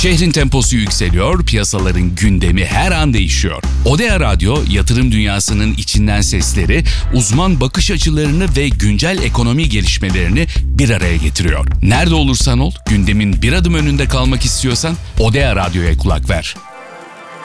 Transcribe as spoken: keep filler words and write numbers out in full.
Şehrin temposu yükseliyor, piyasaların gündemi her an değişiyor. Odea Radyo, yatırım dünyasının içinden sesleri, uzman bakış açılarını ve güncel ekonomi gelişmelerini bir araya getiriyor. Nerede olursan ol, gündemin bir adım önünde kalmak istiyorsan Odea Radyo'ya kulak ver.